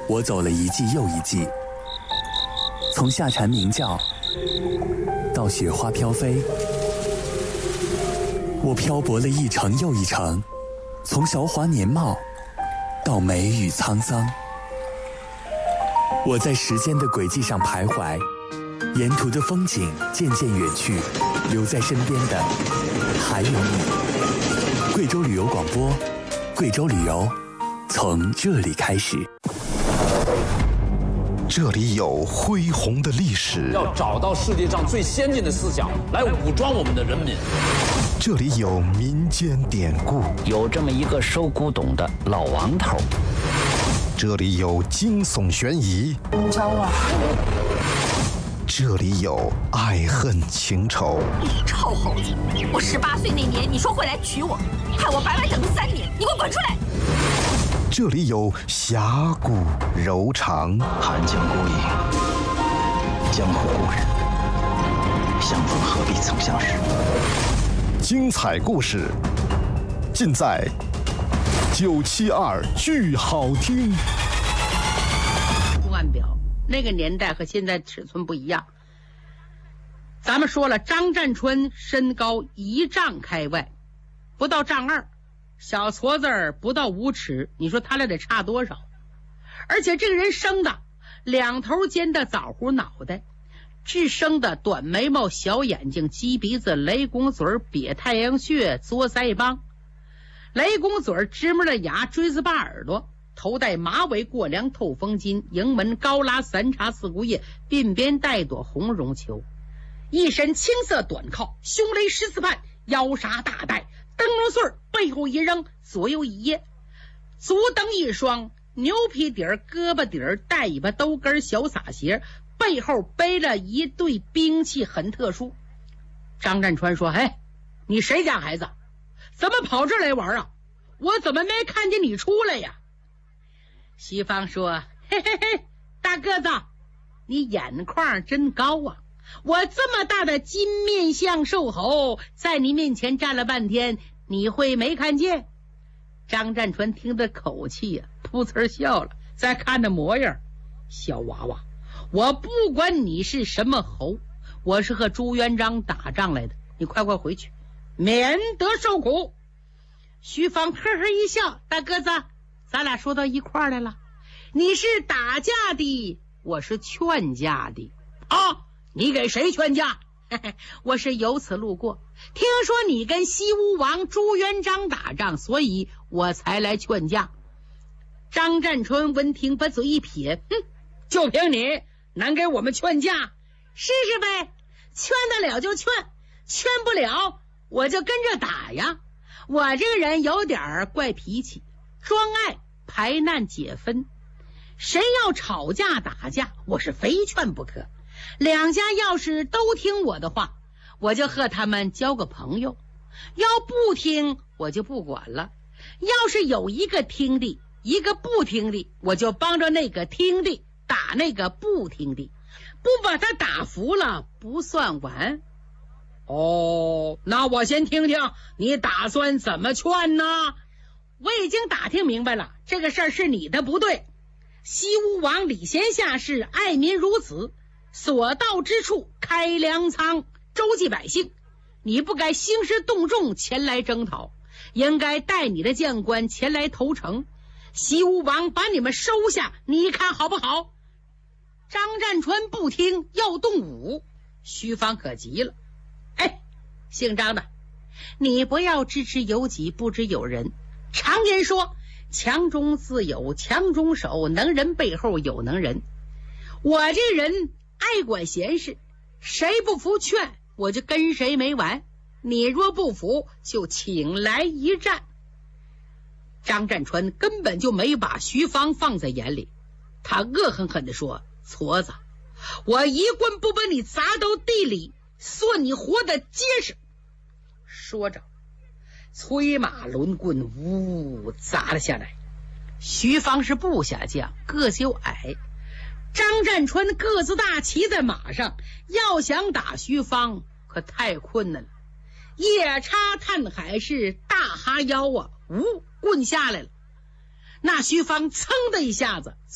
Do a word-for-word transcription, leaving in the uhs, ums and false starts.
我走了一季又一季，从夏蝉鸣叫到雪花飘飞，我漂泊了一程又一程，从韶华年貌到梅雨沧桑。我在时间的轨迹上徘徊，沿途的风景渐渐远去，留在身边的还有你。贵州旅游广播，贵州旅游从这里开始。 这里有恢宏的历史， 要找到世界上最先进的思想来武装我们的人民。 这里有民间典故， 有这么一个收古董的老王头。 这里有惊悚悬疑， 你找我？ 这里有爱恨情仇。 你臭猴子！我十八岁那年你说会来娶我，害我白白等了三年，你给我滚出来！ 这里有侠骨柔肠， 寒江孤影，江湖故人，相逢何必曾相识。 精彩故事尽在九七二剧好听。 按表那个年代和现在尺寸不一样。咱们说了，张占春身高一丈开外，不到丈二，小矬子儿不到五尺，你说他俩得差多少？而且这个人生的两头尖的枣核脑袋，智生的短眉毛小眼睛鸡鼻子雷公嘴瘪太阳穴作腮帮，雷公嘴芝麻的牙锥子把耳朵，头戴马尾过梁透风巾，营门高拉三叉四股叶，鬓边带朵红绒球，一身青色短靠，胸勒十四瓣，腰纱大带灯笼穗，背后一扔，左右一掖，足蹬一双牛皮底儿胳膊底儿带一把兜跟小洒鞋，背后背了一对兵器，很特殊。张占川说：哎，你谁家孩子？怎么跑这来玩啊？我怎么没看见你出来呀？西方说：嘿嘿嘿，大个子，你眼眶真高啊！我这么大的金面相瘦猴，在你面前站了半天，你会没看见？张占川听的口气呀、啊，噗呲笑了，再看那模样，小娃娃，我不管你是什么猴，我是和朱元璋打仗来的，你快快回去，免得受苦。徐芳呵呵一笑：大个子，咱俩说到一块儿来了，你是打架的，我是劝架的啊！你给谁劝架？嘿嘿，我是由此路过，听说你跟西吴王朱元璋打仗，所以我才来劝架。张占春闻听，把嘴一撇：哼，就凭你能给我们劝架？试试呗，劝得了就劝，劝不了我就跟着打呀。我这个人有点怪脾气，专爱排难解纷，谁要吵架打架，我是非劝不可。两家要是都听我的话，我就和他们交个朋友；要不听，我就不管了。要是有一个听的，一个不听的，我就帮着那个听的打那个不听的，不把他打服了不算完。哦，那我先听听你打算怎么劝呢？我已经打听明白了，这个事儿是你的不对。西吴王礼贤下士，爱民如子，所到之处开粮仓，周济百姓。你不该兴师动众前来征讨，应该带你的将官前来投诚。西吴王把你们收下，你看好不好？张占春不听，要动武。徐芳可急了：哎，姓张的，你不要支持有己，不知有人。常言说，强中自有强中手，能人背后有能人。我这人爱管闲事，谁不服劝，我就跟谁没完。你若不服，就请来一战。张占川根本就没把徐芳放在眼里，他恶狠狠地说：矬子，我一棍不把你砸到地里，算你活得结实。说着，催马抡棍呜砸了下来。徐芳是部下将，个子又矮，张占川个子大，骑在马上，要想打徐芳可太困难了。夜叉探海是大哈腰啊，呜棍下来了。那徐芳噌的一下子